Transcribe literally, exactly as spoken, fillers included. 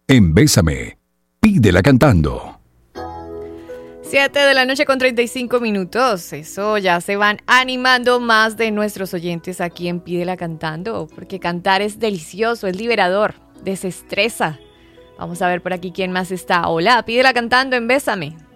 en Bésame. Pídela cantando. Siete de la noche con treinta y cinco minutos. Eso, ya se van animando más de nuestros oyentes aquí en Pídela Cantando, porque cantar es delicioso, es liberador, desestresa. Vamos a ver por aquí quién más está. Hola, Pídela Cantando en Bésame.